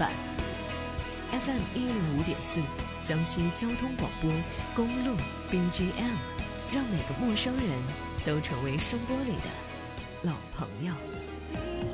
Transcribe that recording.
版。FM105.4，江西交通广播公路 BGM， 让每个陌生人都成为声波里的老朋友。